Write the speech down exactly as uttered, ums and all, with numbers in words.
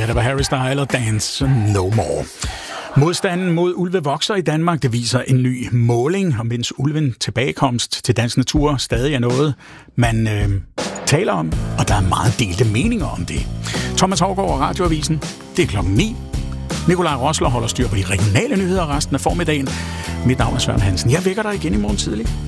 det var Harry Styles og Dance No More. Modstanden mod ulve vokser i Danmark, det viser en ny måling, og mens ulven tilbagekomst til dansk natur stadig er noget, man øh, taler om, og der er meget delte meninger om det. Thomas Haugaard og Radioavisen, det er klokken ni. Nikolaj Rosler holder styr på de regionale nyheder resten af formiddagen. Mit navn er Søren Hansen. Jeg vækker dig igen i morgen tidlig.